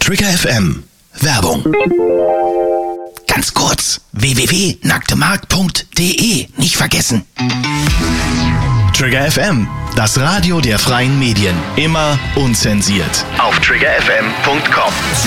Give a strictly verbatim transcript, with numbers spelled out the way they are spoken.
Trigger F M. Werbung. Ganz kurz, w w w punkt nacktemarkt punkt de, nicht vergessen. Trigger F M, das Radio der freien Medien. Immer unzensiert. Auf trigger f m punkt com.